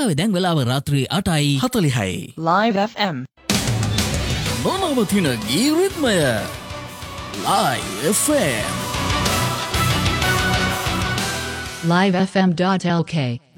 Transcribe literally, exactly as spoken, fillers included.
ලංකාවේ දැන් වෙලාව රාත්‍රී අටයි හතළිහයි. Live F M. නොනවතින ගී රිද්මය Live F M. live f m dot l k